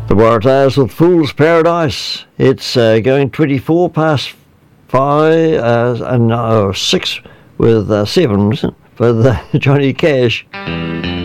The Waratahs with Fool's Paradise. It's going 24 past 5 and 6 with 7 with Johnny Cash.